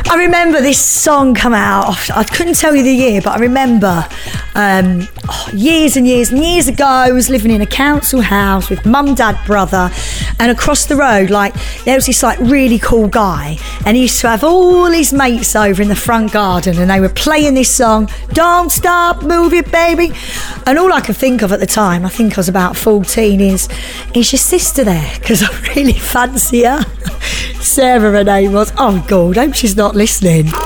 I remember this song come out. I couldn't tell you the year, but I remember years and years and years ago, I was living in a council house with mum, dad, brother, and across the road, like, there was this like really cool guy, and he used to have all his mates over in the front garden, and they were playing this song, "Don't Stop, Move It, Baby," and all I could think of at the time, I think I was about 14, is your sister there? Because I really fancy her. Sarah, her name was. Oh God, hope she's not listening.